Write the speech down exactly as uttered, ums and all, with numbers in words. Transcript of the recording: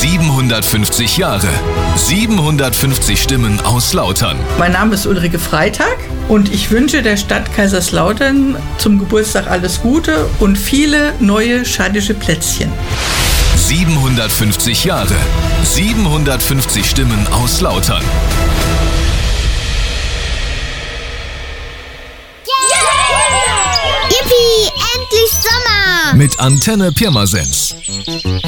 siebenhundertfünfzig Jahre, siebenhundertfünfzig Stimmen aus Lautern. Mein Name ist Ulrike Freitag und ich wünsche der Stadt Kaiserslautern zum Geburtstag alles Gute und viele neue schadische Plätzchen. siebenhundertfünfzig Jahre, siebenhundertfünfzig Stimmen aus Lautern. Yippie, endlich Sommer! Mit Antenne Pirmasens.